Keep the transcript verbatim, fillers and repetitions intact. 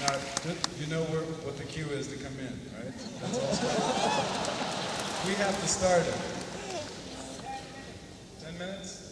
Now, you know where, what the cue is to come in, right? That's all. We have to start it. Ten minutes?